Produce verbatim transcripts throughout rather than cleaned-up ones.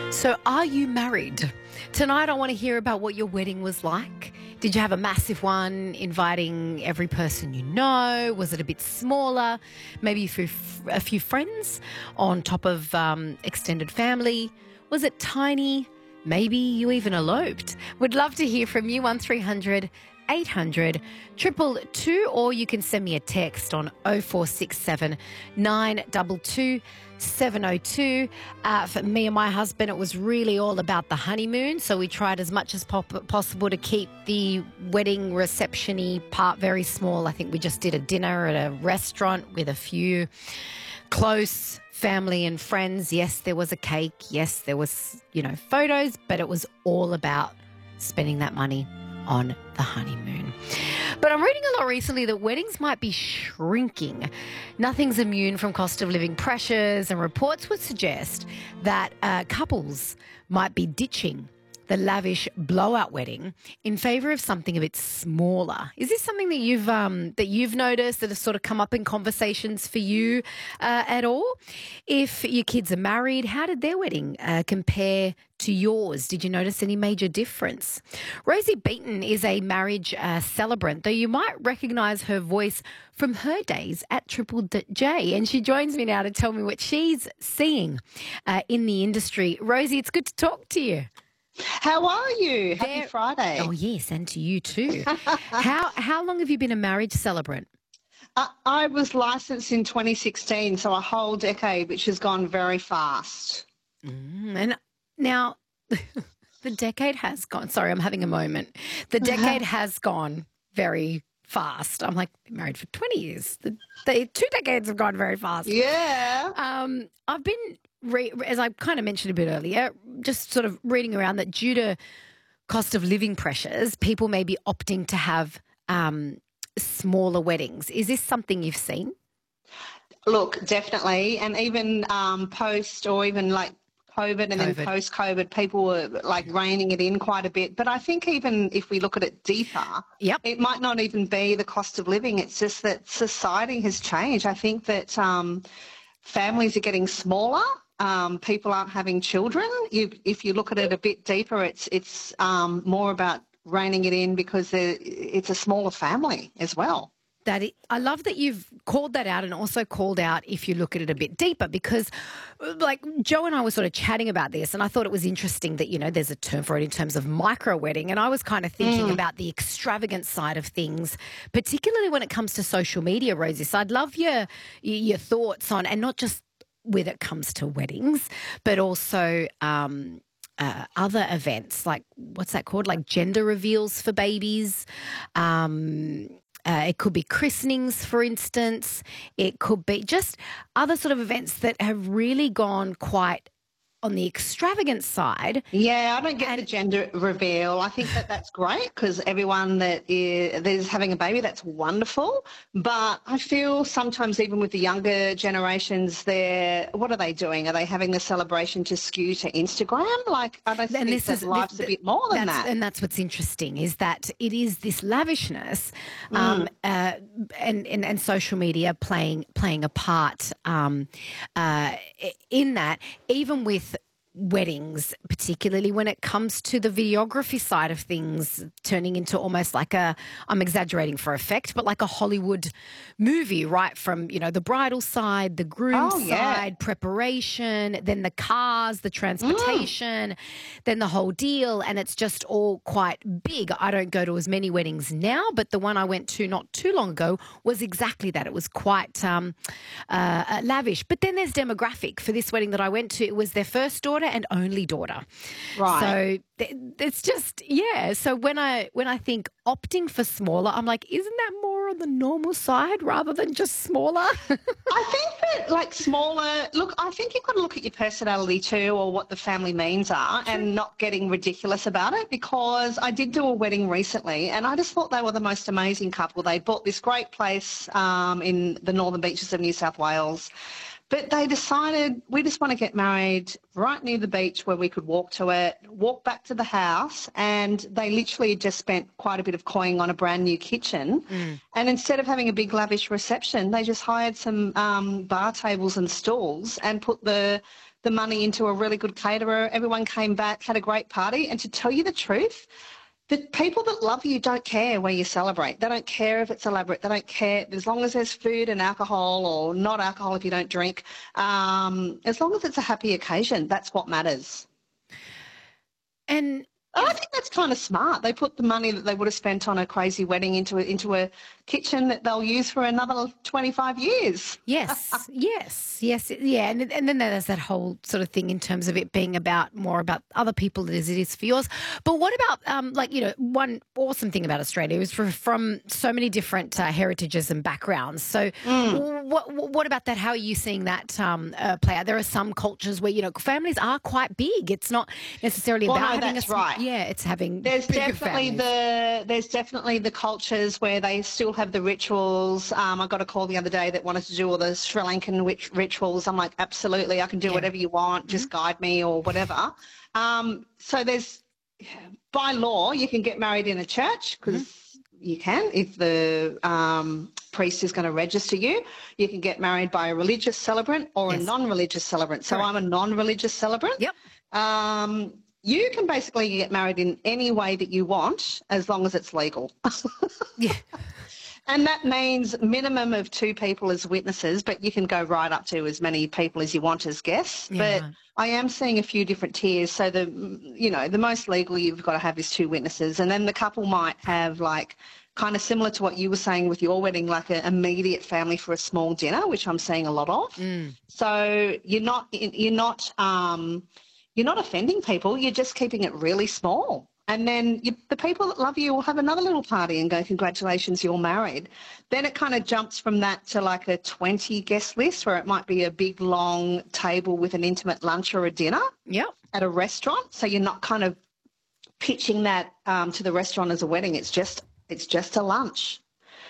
So are you married? Tonight I want to hear about what your wedding was like. Did you have a massive one inviting every person you know? Was it a bit smaller? Maybe a few, a few friends on top of um, extended family? Was it tiny? Maybe you even eloped. Would love to hear from you. one three hundred eight hundred two two two, or you can send me a text on oh four six seven nine two two seven oh two. Uh, for me and my husband, it was really all about the honeymoon, so we tried as much as pop- possible to keep the wedding reception-y part very small. I think we just did a dinner at a restaurant with a few close family and friends. Yes, there was a cake. Yes, there was, you know, photos, but it was all about spending that money on the honeymoon. But I'm reading a lot recently that weddings might be shrinking. Nothing's immune from cost of living pressures, and reports would suggest that uh, couples might be ditching the lavish blowout wedding in favour of something a bit smaller. Is this something that you've um, that you've noticed, that has sort of come up in conversations for you uh, at all? If your kids are married, how did their wedding uh, compare to yours? Did you notice any major difference? Rosie Beaton is a marriage uh, celebrant, though you might recognise her voice from her days at Triple J, and she joins me now to tell me what she's seeing uh, in the industry. Rosie, it's good to talk to you. How are you? Happy There- Friday. Oh, yes, and to you too. how how long have you been a marriage celebrant? I, I was licensed in twenty sixteen, so a whole decade, which has gone very fast. Mm, and now the decade has gone. Sorry, I'm having a moment. The decade has gone very fast. I'm like, been married for twenty years. The, the two decades have gone very fast. Yeah. Um, I've been, re- as I kind of mentioned a bit earlier, just sort of reading around that due to cost of living pressures, people may be opting to have um, smaller weddings. Is this something you've seen? Look, definitely. And even um, post or even like COVID and then COVID. post-COVID, people were like reining it in quite a bit. But I think even if we look at it deeper, Yep. it might not even be the cost of living. It's just that society has changed. I think that um, families are getting smaller. Um, people aren't having children. You, if you look at it a bit deeper, it's it's um, more about reining it in because they're- it's a smaller family as well. That it, I love that you've called that out, and also called out if you look at it a bit deeper, because like Joe and I were sort of chatting about this, and I thought it was interesting that, you know, there's a term for it in terms of micro wedding, and I was kind of thinking Mm. about the extravagant side of things, particularly when it comes to social media, Rosie. So I'd love your your thoughts on, and not just when it comes to weddings, but also um, uh, other events, like what's that called, like gender reveals for babies. Um, Uh, it could be christenings, for instance. It could be just other sort of events that have really gone quite on the extravagant side. Yeah, I don't get And- the gender reveal. I think that that's great because everyone that is, that is having a baby, that's wonderful. But I feel sometimes even with the younger generations, they're, what are they doing? Are they having the celebration to skew to Instagram? Like, I don't think that life's this- a bit more than that's- that. And that's what's interesting, is that it is this lavishness um, Mm. uh, and, and, and social media playing playing a part um, uh, in that, even with weddings, particularly when it comes to the videography side of things, turning into almost like a, I'm exaggerating for effect, but like a Hollywood movie, right? From, you know, the bridal side, the groom Oh, yeah. side, preparation, then the cars, the transportation, then the whole deal. And it's just all quite big. I don't go to as many weddings now, but the one I went to not too long ago was exactly that. It was quite um, uh, uh, lavish. But then there's demographic. For this wedding that I went to, it was their first daughter and only daughter. Right. So th- it's just, yeah. So when I when I think opting for smaller, I'm like, isn't that more on the normal side rather than just smaller? I think that like smaller, look, I think you've got to look at your personality too, or what the family means are, and not getting ridiculous about it, because I did do a wedding recently and I just thought they were the most amazing couple. They bought this great place um, in the northern beaches of New South Wales. But they decided, we just want to get married right near the beach where we could walk to it, walk back to the house, and they literally just spent quite a bit of coin on a brand new kitchen. Mm. And instead of having a big lavish reception, they just hired some um, bar tables and stools and put the the money into a really good caterer. Everyone came back, had a great party. And to tell you the truth, the people that love you don't care where you celebrate. They don't care if it's elaborate. They don't care as long as there's food and alcohol, or not alcohol if you don't drink. Um, as long as it's a happy occasion, that's what matters. And I think that's kind of smart. They put the money that they would have spent on a crazy wedding into a, into a kitchen that they'll use for another twenty-five years. yes, yes, yes, yeah. And, and then there's that whole sort of thing in terms of it being about more about other people as it is for yours. But what about, um, like, you know, one awesome thing about Australia is for, from so many different uh, heritages and backgrounds. So Mm. what what about that? How are you seeing that um, uh, play out? There are some cultures where, you know, families are quite big. It's not necessarily Well, about no, having that's a... right. Yeah, it's having There's bigger definitely families. the there's definitely the cultures where they still have the rituals. Um, I got a call the other day that wanted to do all the Sri Lankan witch rituals. I'm like, absolutely, I can do Yeah. whatever you want. Just guide me or whatever. Um, so there's, by law, you can get married in a church because you can if the um, priest is going to register you. You can get married by a religious celebrant or Yes. a non-religious celebrant. So Correct. I'm a non-religious celebrant. Yep. Um, you can basically get married in any way that you want as long as it's legal. Yeah. And that means minimum of two people as witnesses, but you can go right up to as many people as you want as guests. Yeah, but right. I am seeing a few different tiers. So the, you know, the most legal you've got to have is two witnesses. And then the couple might have, like, kind of similar to what you were saying with your wedding, like an immediate family for a small dinner, which I'm seeing a lot of. Mm. So you're not, you're not, um, you're not offending people. You're just keeping it really small. And then you, the people that love you will have another little party and go, congratulations, you're married. Then it kind of jumps from that to like a twenty guest list, where it might be a big long table with an intimate lunch or a dinner Yep. at a restaurant. So you're not kind of pitching that um, to the restaurant as a wedding. It's just it's just a lunch.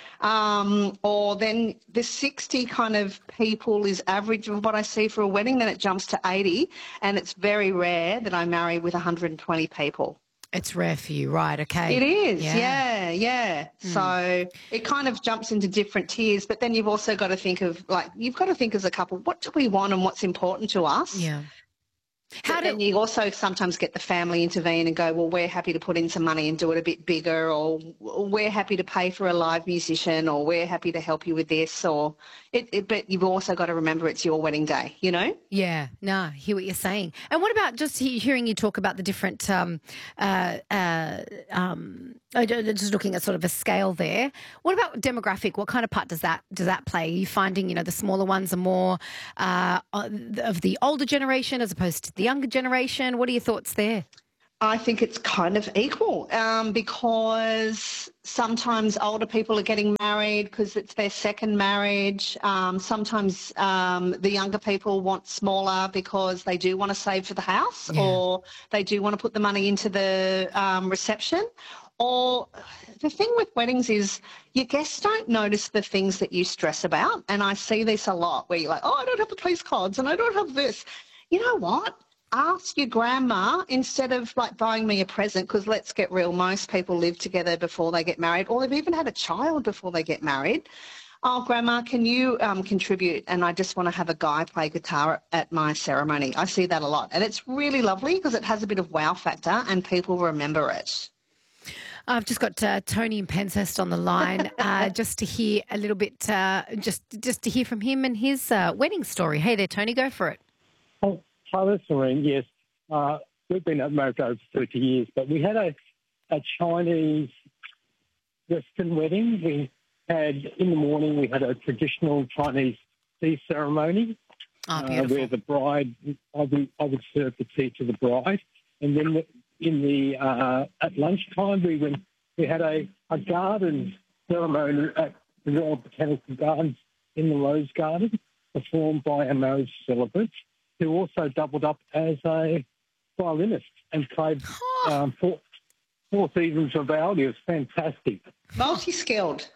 Um, or then the sixty kind of people is average of what I see for a wedding. Then it jumps to eighty, and it's very rare that I marry with one hundred twenty people. It's rare for you, right? Okay. It is, Yeah. yeah, yeah. Mm. So it kind of jumps into different tiers, but then you've also got to think of, like, you've got to think as a couple, what do we want and what's important to us? Yeah. How How then do you also sometimes get the family intervene and go, well, we're happy to put in some money and do it a bit bigger, or we're happy to pay for a live musician, or we're happy to help you with this, or it, it but you've also got to remember it's your wedding day, you know? Yeah, no, I hear what you're saying. And what about just he- hearing you talk about the different, um, uh, uh, um, oh, ju- just looking at sort of a scale there. What about demographic? What kind of part does that does that play? Are you finding, you know, the smaller ones are more uh, of the older generation as opposed to the younger generation? What are your thoughts there? I think it's kind of equal um, because sometimes older people are getting married because it's their second marriage. Um, sometimes um, the younger people want smaller because they do want to save for the house, Yeah. or they do want to put the money into the um, reception. Or the thing with weddings is your guests don't notice the things that you stress about. And I see this a lot where you're like, oh, I don't have the place cards and I don't have this. You know what? Ask your grandma instead of like buying me a present, because let's get real, most people live together before they get married, or they've even had a child before they get married. Oh, Grandma, can you um, contribute? And I just want to have a guy play guitar at my ceremony. I see that a lot. And it's really lovely because it has a bit of wow factor and people remember it. I've just got uh, Tony in Penshurst on the line uh, just to hear a little bit, uh, just just to hear from him and his uh, wedding story. Hey there, Tony, go for it. Oh, hello, Serene. Yes, uh, we've been married for over thirty years, but we had a, a Chinese Western wedding. We had, in the morning, we had a traditional Chinese tea ceremony Oh, uh, beautiful. where the bride, I would, I would serve the tea to the bride. And then in the uh, at lunchtime, we went, we had a, a garden ceremony at the Royal Botanical Gardens in the Rose Garden, performed by a marriage celebrant who also doubled up as a violinist and played Oh. um, four, four seasons of Vivaldi. It was fantastic. Multi-skilled.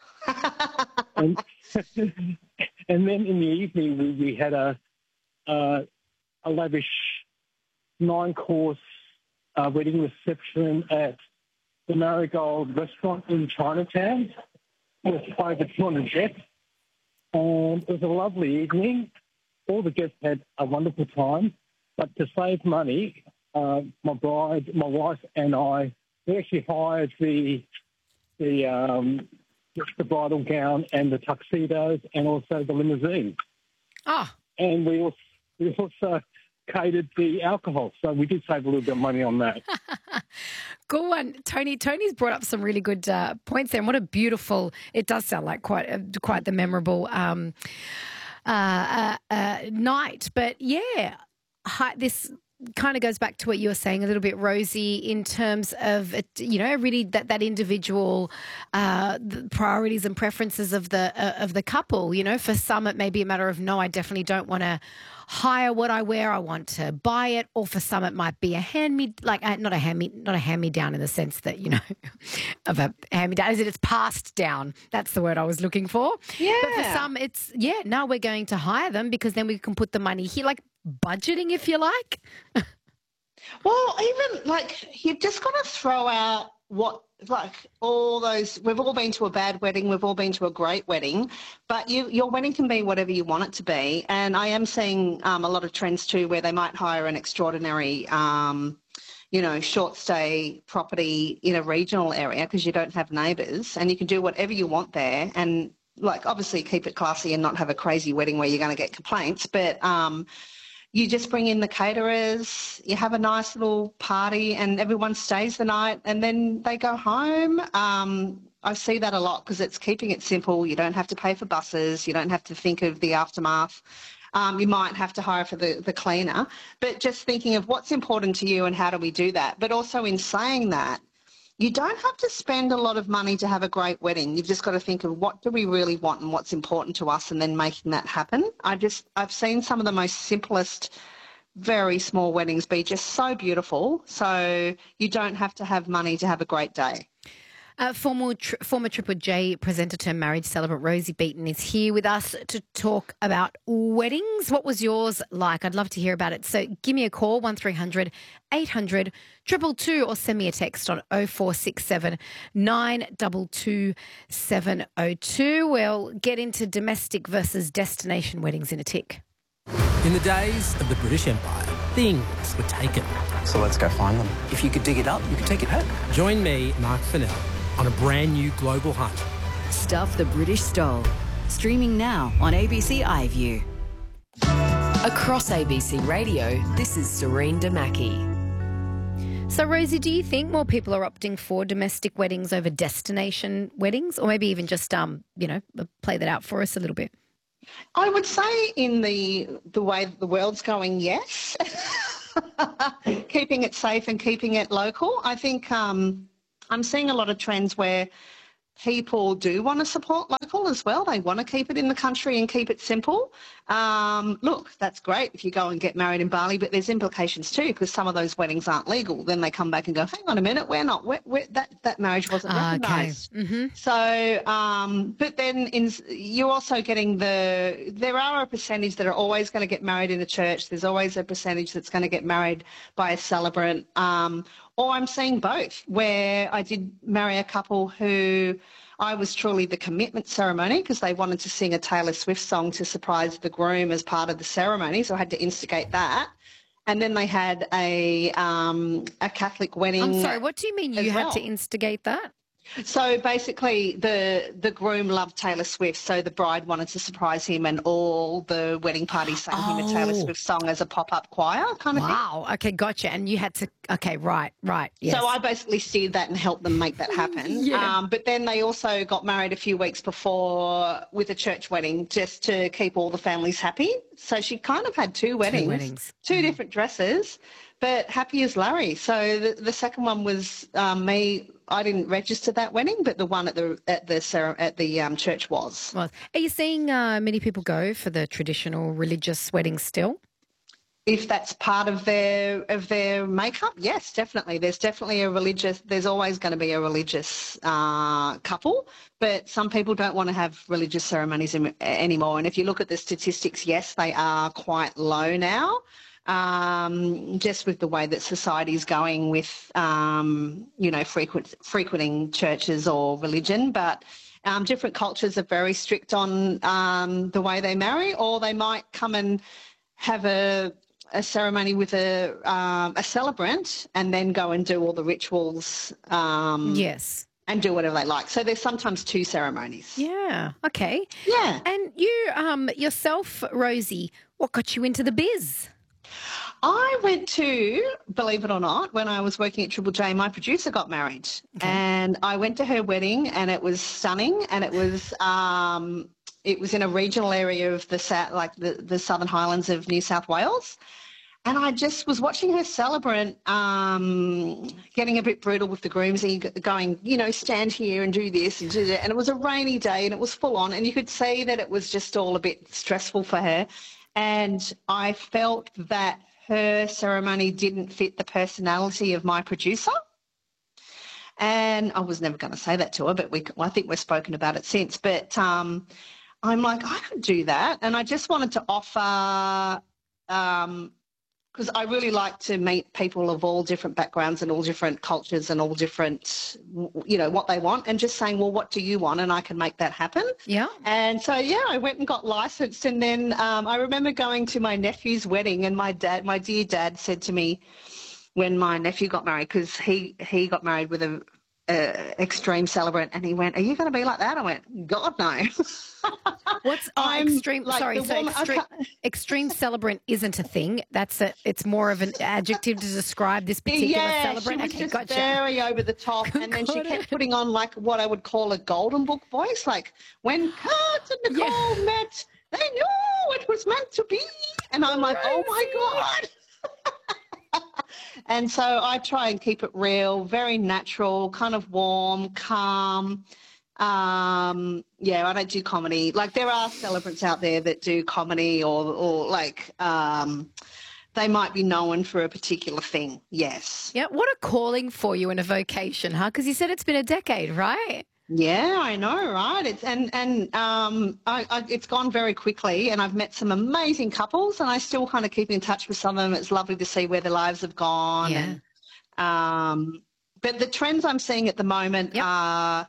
And, and then in the evening, we, we had a, uh, a lavish nine-course uh, wedding reception at the Marigold restaurant in Chinatown with over two hundred guests. And it was a lovely evening. All the guests had a wonderful time. But to save money, uh, my bride, my wife and I, we actually hired the the um, the bridal gown and the tuxedos and also the limousine. Ah. And we also, we also catered the alcohol, so we did save a little bit of money on that. Good one, Tony. Tony's brought up some really good uh, points there, and what a beautiful. It does sound like quite a, quite the memorable um, uh, uh, uh, night. But yeah, hi, this kind of goes back to what you were saying a little bit, Rosie, in terms of it, you know, really that that individual uh, the priorities and preferences of the uh, of the couple. You know, for some it may be a matter of no, I definitely don't want to hire what I wear. I want to buy it. Or for some, it might be a hand me, like uh, not a hand me, not a hand me down in the sense that you know of a hand me down. Is it? It's passed down. That's the word I was looking for. Yeah. But for some, it's yeah. Now we're going to hire them because then we can put the money here, like budgeting, if you like. Well, even like you've just got to throw out what like all those. We've all been to a bad wedding. We've all been to a great wedding, but you, your wedding can be whatever you want it to be. And I am seeing um, a lot of trends too, where they might hire an extraordinary, um, you know, short stay property in a regional area because you don't have neighbours, and you can do whatever you want there. And like obviously keep it classy and not have a crazy wedding where you're going to get complaints, but. Um, You just bring in the caterers, you have a nice little party and everyone stays the night and then they go home. Um, I see that a lot because it's keeping it simple. You don't have to pay for buses. You don't have to think of the aftermath. Um, you might have to hire for the, the cleaner, but just thinking of what's important to you and how do we do that. But also in saying that, you don't have to spend a lot of money to have a great wedding. You've just got to think of what do we really want and what's important to us and then making that happen. I just, I've seen some of the most simplest, very small weddings be just so beautiful. So you don't have to have money to have a great day. Uh, former, tri- former Triple J presenter turned marriage celebrant Rosie Beaton is here with us to talk about weddings. What was yours like? I'd love to hear about it. So give me a call, one three hundred eight hundred two two two, or send me a text on oh four six seven nine two two seven oh two. We'll get into domestic versus destination weddings in a tick. In the days of the British Empire, things were taken. So let's go find them. If you could dig it up, you could take it home. Join me, Mark Fennell, on a brand new global hunt. Stuff the British stole. Streaming now on A B C iView. Across A B C Radio, this is Serene Damaki. So, Rosie, do you think more people are opting for domestic weddings over destination weddings, or maybe even just, um, you know, play that out for us a little bit? I would say in the the way that the world's going, yes. Keeping it safe and keeping it local. I think um, I'm seeing a lot of trends where people do want to support local as well. They want to keep it in the country and keep it simple. Um, look, that's great if you go and get married in Bali, but there's implications too because some of those weddings aren't legal. Then they come back and go, hang on a minute, we're not, we're, we're, that, that marriage wasn't Ah, recognised. okay. Mm-hmm. So, um, but then in, you're also getting the, there are a percentage that are always going to get married in a church. There's always a percentage that's going to get married by a celebrant. Um, or I'm seeing both, where I did marry a couple who I was truly the commitment ceremony because they wanted to sing a Taylor Swift song to surprise the groom as part of the ceremony, so I had to instigate that. And then they had a um, a Catholic wedding. I'm sorry, what do you mean you had well. to instigate that? So basically the the groom loved Taylor Swift, so the bride wanted to surprise him and all the wedding party sang him a Taylor Oh. Swift song as a pop-up choir kind of thing. Wow. Okay, gotcha. And you had to, okay, right, right. Yes. So I basically steered that and helped them make that happen. Yeah. Um, but then they also got married a few weeks before with a church wedding just to keep all the families happy. So she kind of had two weddings, weddings. two different dresses, but happy as Larry. So the, the second one was um, me. I didn't register that wedding, but the one at the at the cere- at the um, church was. Well, are you seeing uh, many people go for the traditional religious weddings still? If that's part of their of their makeup, yes, definitely. There's definitely a religious. There's always going to be a religious uh, couple, but some people don't want to have religious ceremonies im- anymore. And if you look at the statistics, yes, they are quite low now. Um, just with the way that society is going with, um, you know, frequent, frequenting churches or religion, but um, different cultures are very strict on um, the way they marry, or they might come and have a a ceremony with a um, a celebrant and then go and do all the rituals. Um, Yes. And do whatever they like. So there's sometimes two ceremonies. Yeah. Okay. Yeah. And you um, yourself, Rosie, what got you into the biz? I went to, believe it or not, when I was working at Triple J, my producer got married. Okay. And I went to her wedding and it was stunning, and it was um, it was in a regional area of the south, like the, the Southern Highlands of New South Wales. And I just was watching her celebrant um, getting a bit brutal with the grooms and going, you know, stand here and do this and do that. And it was a rainy day and it was full on, and you could see that it was just all a bit stressful for her. And I felt that her ceremony didn't fit the personality of my producer. And I was never going to say that to her, but we, I think we've spoken about it since. But um, I'm like, I could do that. And I just wanted to offer... Um, because I really like to meet people of all different backgrounds and all different cultures and all different, you know, what they want, and just saying, well, what do you want? And I can make that happen. Yeah. And so, yeah, I went and got licensed. And then um, I remember going to my nephew's wedding, and my dad, my dear dad said to me when my nephew got married, because he, he got married with a, a extreme celebrant, and he went, are you going to be like that? I went, God, no. What's oh, I'm extreme? like sorry, the so woman- I extreme, can't- extreme celebrant isn't a thing. That's a. It's more of an adjective to describe this particular yeah, celebrant. she was Okay, just gotcha. very over the top, and then she Got kept it. putting on like what I would call a golden book voice, like when Kurt and Nicole Yeah. met, they knew it was meant to be, and I'm like, oh my God. And so I try and keep it real, very natural, kind of warm, calm. Um, yeah, I don't do comedy. Like there are celebrants out there that do comedy, or, or like um, they might be known for a particular thing. Yes. Yeah, what a calling for you and a vocation, huh? Because you said it's been a decade, right? Yeah, I know, right? It's and and um, I, I, it's gone very quickly, and I've met some amazing couples, and I still kind of keep in touch with some of them. It's lovely to see where their lives have gone. Yeah. And, um, but the trends I'm seeing at the moment Yep. are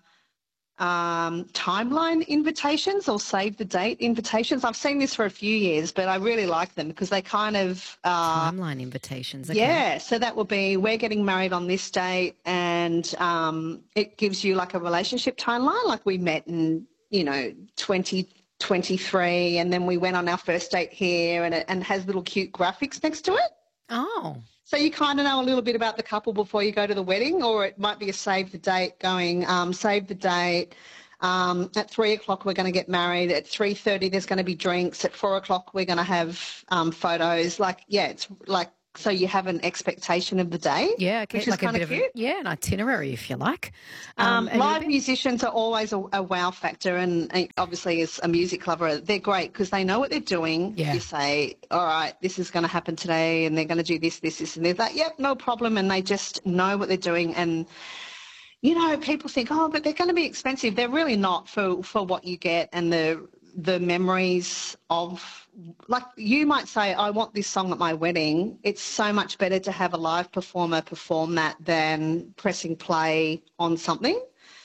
um, timeline invitations or save the date invitations. I've seen this for a few years, but I really like them because they kind of uh, Timeline invitations. Okay. yeah, so that will be, we're getting married on this date, and um, it gives you like a relationship timeline, like we met in, you know, twenty twenty-three, and then we went on our first date here, and it and has little cute graphics next to it. Oh. So you kind of know a little bit about the couple before you go to the wedding, or it might be a save the date going, um, save the date. Um, at three o'clock, we're going to get married. At three thirty, there's going to be drinks. At four o'clock, we're going to have um, photos. Like, yeah, it's like, so you have an expectation of the day. Yeah, okay. Which like is a bit kind of of a, cute. yeah, an itinerary, if you like. Um, and live a- musicians are always a, a wow factor, and uh, obviously as a music lover, they're great because they know what they're doing. Yeah. You say, all right, this is going to happen today, and they're going to do this, this, this, and they're like, yep, no problem, and they just know what they're doing. And, you know, people think, oh, but they're going to be expensive. They're really not for, for what you get and the the memories of, like you might say, I want this song at my wedding. It's so much better to have a live performer perform that than pressing play on something.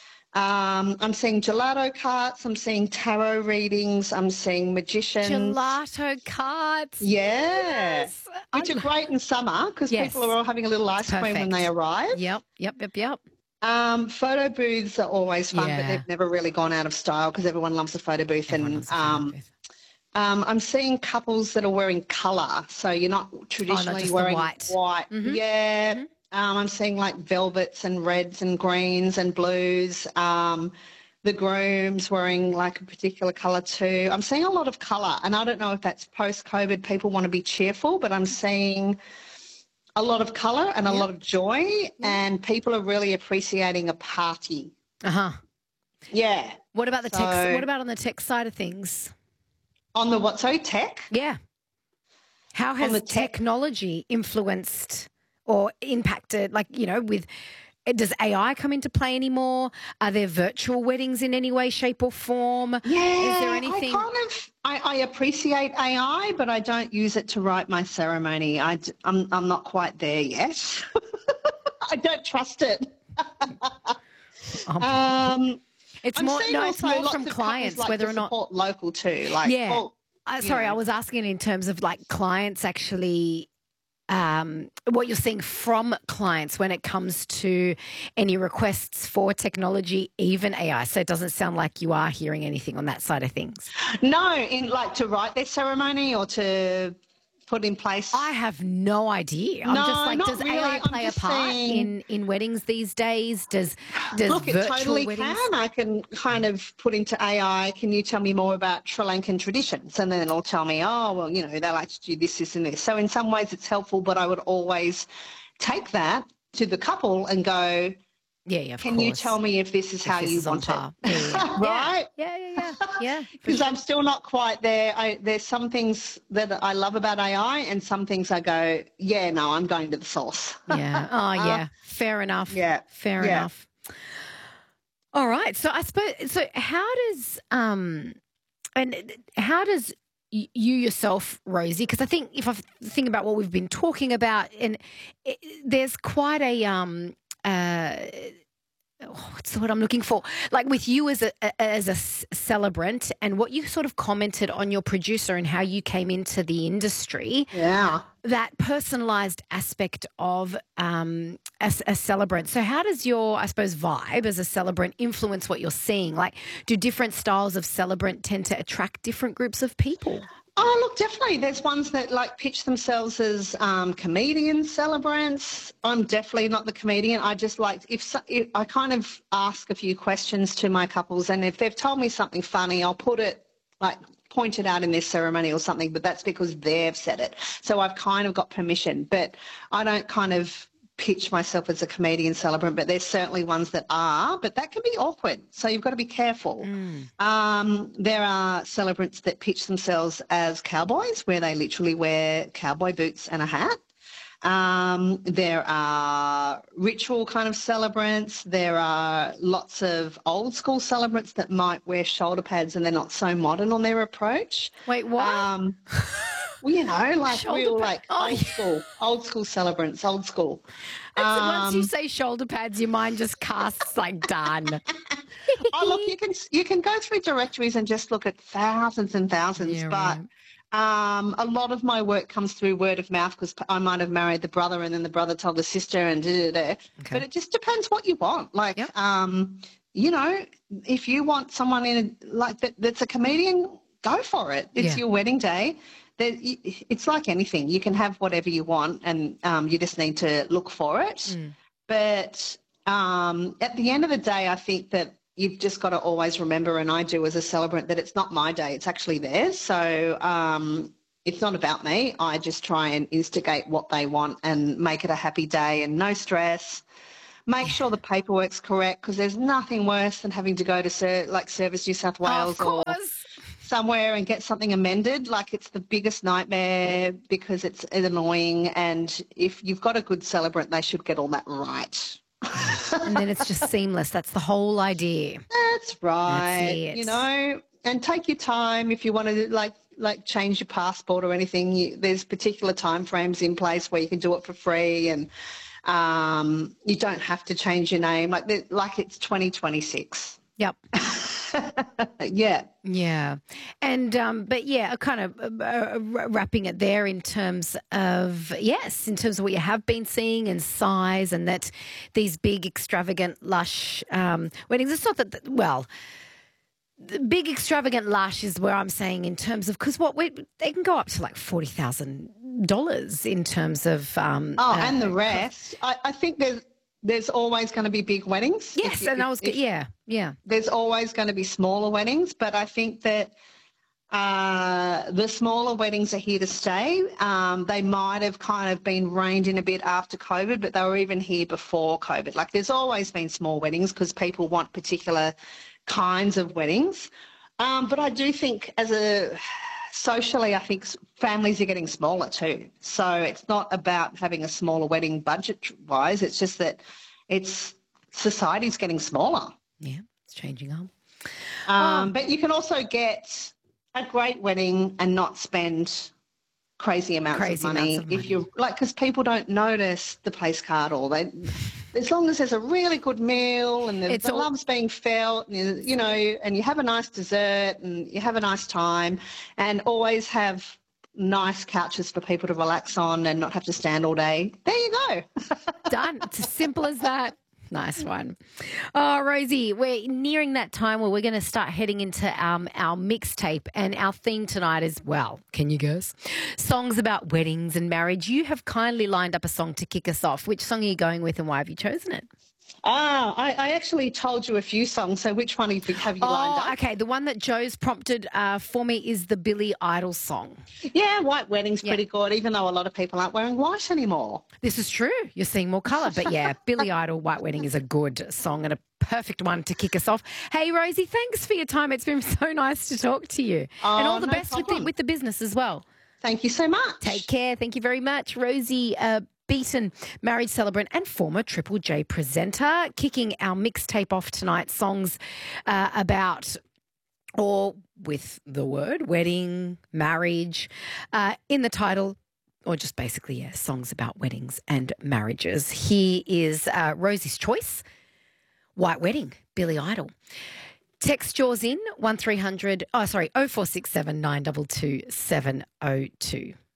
Um, I'm seeing gelato carts. I'm seeing tarot readings. I'm seeing magicians. Gelato carts. Yeah. Yes. Which I- are great in summer because Yes. people are all having a little ice cream when Perfect. they arrive. Yep, yep, yep, yep. Um, photo booths are always fun, Yeah. but they've never really gone out of style because everyone loves a photo booth. Everyone and loves a photo um, booth. um, I'm seeing couples that are wearing colour, so you're not traditionally just the wearing white. Mhm. Yeah. Mhm. Um, I'm seeing like velvets and reds and greens and blues. Um, the grooms wearing like a particular colour too. I'm seeing a lot of colour, and I don't know if that's post-COVID, people want to be cheerful, but I'm seeing a lot of colour and a lot of joy, and people are really appreciating a party. Uh-huh. Yeah. What about the tech? So- What about on the tech side of things? On the what? Sorry, tech? Yeah. How has the tech- technology influenced or impacted, like, you know, with, does A I come into play anymore? Are there virtual weddings in any way, shape or form? Yeah. Is there anything? I kind of, I, I appreciate A I, but I don't use it to write my ceremony. I, d- I'm, I'm not quite there yet. I don't trust it. Oh, Um, it's I'm more, seeing no, it's also more lots from of clients, couples like whether to or not. support local too. Like, Yeah. well, uh, sorry, know. I was asking in terms of like clients actually, um, what you're seeing from clients when it comes to any requests for technology, even A I. So it doesn't sound like you are hearing anything on that side of things. No, in like to write their ceremony or to put in place. I have no idea. I'm No, just like, not does really. A I I'm play a just part saying- in, in weddings these days? Does does Look, it virtual totally weddings? can. I can kind of put into A I, can you tell me more about Sri Lankan traditions? And then it'll tell me, oh, well, you know, they like to do this, this and this. So in some ways it's helpful, but I would always take that to the couple and go, Yeah, yeah. Of can you course. tell me if this is how this you is on want it? par. Yeah, yeah, yeah. Right? Yeah, yeah, yeah, yeah. Because I'm still not quite there. I, there's some things that I love about A I and some things I go, yeah, no, I'm going to the source. Yeah. Oh, yeah. Fair enough. Yeah. Fair Yeah. enough. All right. So I suppose. So how does um, and how does y- you yourself, Rosie? Because I think if I think about what we've been talking about, and it, there's quite a um uh. oh, what's the word I'm looking for? Like with you as a as a c- celebrant, and what you sort of commented on your producer and how you came into the industry. Yeah. That personalized aspect of um, a, a celebrant. So how does your, I suppose, vibe as a celebrant influence what you're seeing? Like, do different styles of celebrant tend to attract different groups of people? Oh, look, definitely. There's ones that like pitch themselves as um, comedian celebrants. I'm definitely not the comedian. I just like, if, so, if I kind of ask a few questions to my couples, and if they've told me something funny, I'll put it like point it out in their ceremony or something, but that's because they've said it. So I've kind of got permission, but I don't kind of pitch myself as a comedian celebrant, but there's certainly ones that are, but that can be awkward. So you've got to be careful. Mm. Um, there are celebrants that pitch themselves as cowboys, where they literally wear cowboy boots and a hat. Um, there are ritual kind of celebrants. There are lots of old school celebrants that might wear shoulder pads and they're not so modern on their approach. Wait, what? Um, well, you know, like Shoulder real, pad- like oh, old yeah. school, old school celebrants, old school. That's- once you Um, say shoulder pads, your mind just casts like done. oh, look, you can you can go through directories and just look at thousands and thousands, Yeah, but. right. Um, a lot of my work comes through word of mouth because I might have married the brother and then the brother told the sister and da, da, da. Okay. But it just depends what you want. Like, Yep. um, you know, if you want someone in a, like that, that's a comedian, go for it. It's Yeah. your wedding day. There, it's like anything. You can have whatever you want and um, you just need to look for it. Mm. But um, at the end of the day, I think that you've just got to always remember, and I do as a celebrant, that it's not my day, it's actually theirs. So um, it's not about me. I just try and instigate what they want and make it a happy day and no stress. Make sure the paperwork's correct, because there's nothing worse than having to go to ser- like Service New South Wales Of or course. somewhere and get something amended. Like, it's the biggest nightmare because it's annoying, and if you've got a good celebrant, they should get all that right. And then it's just seamless. That's the whole idea. That's right. That's it. You know, and take your time if you want to like like change your passport or anything. You, there's particular time frames in place where you can do it for free, and um, you don't have to change your name. Like the- like it's twenty twenty-six. Yep. Yeah. Yeah. And, um, but yeah, kind of uh, uh, wrapping it there in terms of, yes, in terms of what you have been seeing and size, and that these big, extravagant, lush um, weddings, it's not that, well, the big, extravagant, lush is where I'm saying in terms of, because what we, they can go up to like forty thousand dollars in terms of. Um, Oh, uh, and the rest. I, I think there's there's always going to be big weddings. Yes, If you- and I was, if- yeah, yeah. There's always going to be smaller weddings, but I think that uh, the smaller weddings are here to stay. Um, they might have kind of been reined in a bit after COVID, but they were even here before COVID. Like, there's always been small weddings because people want particular kinds of weddings. Um, but I do think as a socially, I think s- families are getting smaller too. So it's not about having a smaller wedding budget-wise. It's just that it's society's getting smaller. Yeah, it's changing up. Um, but you can also get a great wedding and not spend crazy amounts Crazy of money amounts of if money. you're like, because people don't notice the place card, or they as long as there's a really good meal and the, It's the all- love's being felt, and, you you know, and you have a nice dessert and you have a nice time, and always have nice couches for people to relax on and not have to stand all day. There you go. Done. It's as simple as that. Nice one. Oh, Rosie, we're nearing that time where we're going to start heading into um, our mixtape, and our theme tonight is, well, can you guess? Songs about weddings and marriage. You have kindly lined up a song to kick us off. Which song are you going with and why have you chosen it? Ah, I, I actually told you a few songs, so which one have you, have you lined Oh, up? okay. The one that Joe's prompted uh, for me is the Billy Idol song. Yeah, White Wedding's Yeah. pretty good, even though a lot of people aren't wearing white anymore. This is true. You're seeing more colour. But yeah, Billy Idol, White Wedding is a good song and a perfect one to kick us off. Hey, Rosie, thanks for your time. It's been so nice to talk to you. and all the no best with the, problem. with the business as well. Thank you so much. Take care. Thank you very much. Rosie uh, Beaton, married celebrant and former Triple J presenter, kicking our mixtape off tonight. Songs uh, about or with the word wedding, marriage uh, in the title, or just basically, yeah, songs about weddings and marriages. Here is uh, Rosie's choice, White Wedding, Billy Idol. Text yours in one three hundred, oh sorry, oh four six seven nine two two seven oh two.